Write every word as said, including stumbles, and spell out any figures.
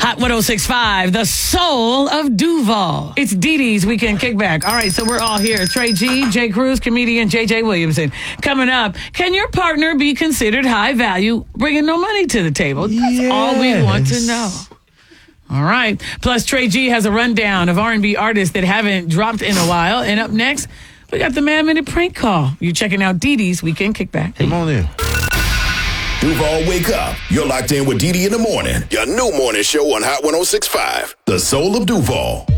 Hot one oh six point five, the soul of Duval. It's Dee Dee's Weekend Kickback. All right, so we're all here. Trey G, Jay Cruz, comedian J J Williamson. Coming up, can your partner be considered high value, bringing no money to the table? That's yes. all we want to know. All right. Plus, Trey G has a rundown of R and B artists that haven't dropped in a while. And up next, we got the Man Minute Prank Call. You're checking out Dee Dee's Weekend Kickback. Come on in. Duval, wake up. You're locked in with Dee Dee in the morning. Your new morning show on Hot one oh six point five. The Soul of Duval.